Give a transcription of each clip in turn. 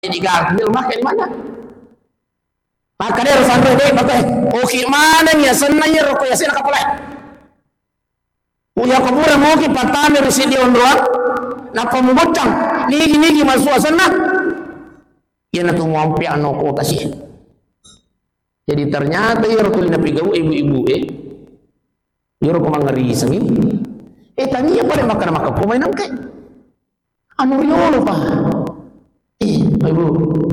digambil maka di mana? Maka dia harus sampai deh pakai. Oke mana nih senanya rokok ya sih nakapulai. Punya kuburan mau ki patame rusi dia ondoan. Napa membocang? Nigi masuk sana. Ya nak ngompi anoko kasih. Jadi ternyata ya rokok lina pigau ibu-ibu ya rokok mangari sami. Tanya pada makan pemainan ke? Anu riolo pa. Ibu.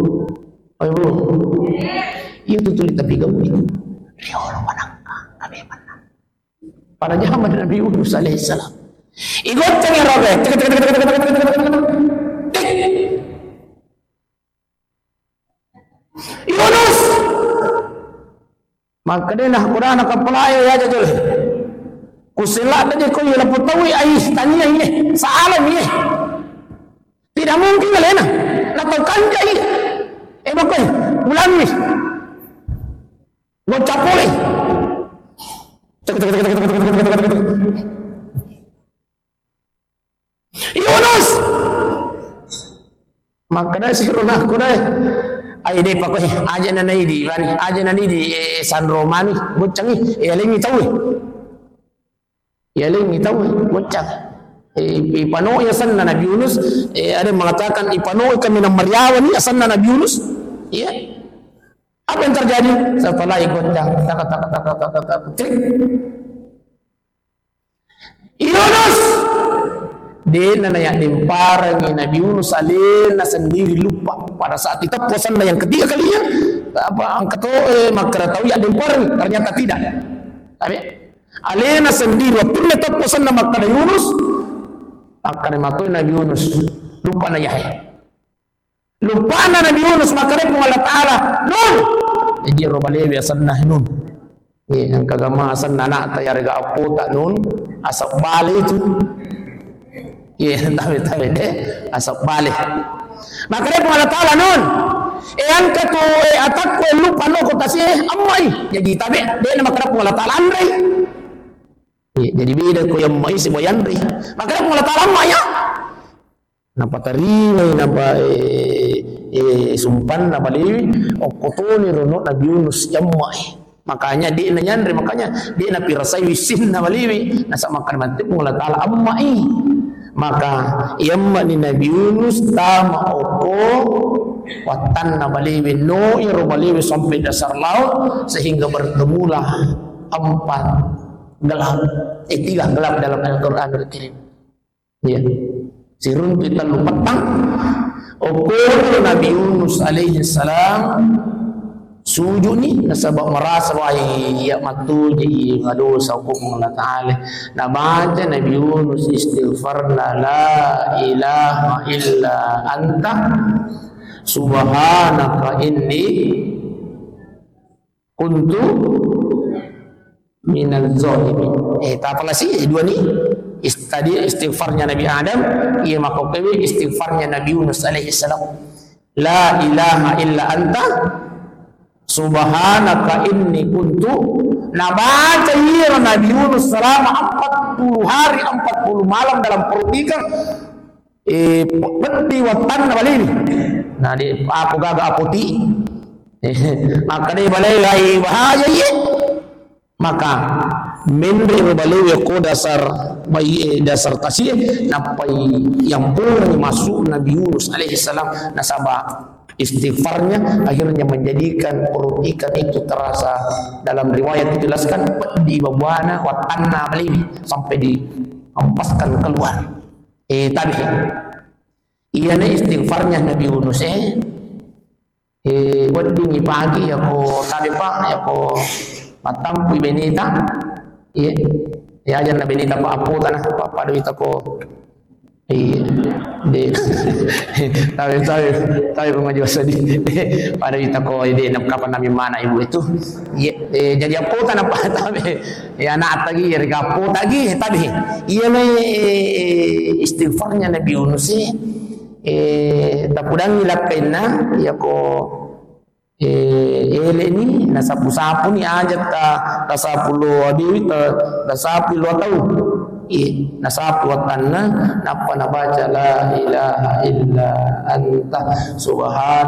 Iya tutulit tapi kamu itu. Riolo manangka, kami mana? Pada zaman Nabi Yunus alaihissalam. Ikut cengir robe. Yunus. Maka dia nak Quran nak pelaya ya jajul. Kusila tadi kau ialah putawi ais tanya ini salam ini. Tidak mungkin kalena. Nak kanja ini. Bakoi ulang ni. Bocap boleh. Yunus. Makanya si Ronah kuda. Ay de pakoi aja na di San Romani bocangi eling tahu. Eling tahu bocang. Ipano ya sanna Nabi Yunus ada mengatakan ipano kami na Maryawan ya sanna Nabi Yunus. Iya. Apa yang terjadi setelah ikut tak Yunus dia nanya dimparangi Nabi Yunus alena sendiri lupa pada saat itu posan yang ketiga kalinya apa angkat maka tahu ya dimparangi ternyata tidak. Tapi alena sendiri waktu itu posan nama Nabi Yunus akan mengakui Nabi Yunus lupa na Yahya. Lupa na Nabi Yunus makanya pun Allah Ta'ala nun jadi robalewi asan nah nun yang kagama asan nana tayarga apu tak nun asap balik itu tapi deh asap balik makanya pun Allah Ta'ala nun yang katu atak ko lupa no ko kasi amai jadi tapi dia makanya pun Allah Ta'ala andai jadi beda ko yang mai si boyandai makanya pun Allah Ta'ala amai ya napa tarima napa sumpan napa liwi okotoni rono Nabi Yunus yamai makanya dia nyandri makanya dia napi rasai wisin napa liwi nasa makan mati Allah Ta'ala ammai maka yamma ni Nabi Yunus tama oko watan napa liwi no iro baliwi sampai dasar laut sehingga bertemulah 4 gelap 3 gelap dalam Al-Quran Al-Karim ya sirun kita lupatang ukur Nabi Yunus alaihi salam sujud ni nasabak merasa ya matu jadi ngadosa hukum Allah Ta'ala na baca Nabi Yunus istighfarna la ilaha illa anta subhanaka inni kuntu minal zalimin tak apalah sih dua ni tadi istighfarnya Nabi Adam ia makokewi istighfarnya Nabi Yunus alaihi salam la ilaha illa anta subhanaka inni kuntu nabaca ia Nabi Yunus selama 40 hari 40 malam dalam perut ikan peti watan nabalini nah di aku gaga aputi maka dia balai bahaya ye maka menri baliwi ko dasar tasih napai yang pun masuk Nabi Yunus alaihi salam nasaba istighfarnya akhirnya menjadikan perut ikan itu terasa dalam riwayat dijelaskan di babuana watanna baliwi sampai dihempaskan keluar tadi iya istighfarnya Nabi Yunus wadingi pagi ako tadi pak ako matampu benita iya ya aja na benita pa apo tanah pa duita ko tahu ko majusa di pada duita ko ide na kapan namin mana ibu itu jadi apo tanah pa tabi ya anak tagi ya apo tagi tabi iya may istighfarnya Nabi Yunus tapudang nilakain na ya ko ele ni nasapu-sapu ni ajat ta sapu lo adiwi ta sapu lo tahu nasabwatan na napa nabaca la ilaha illa anta subhan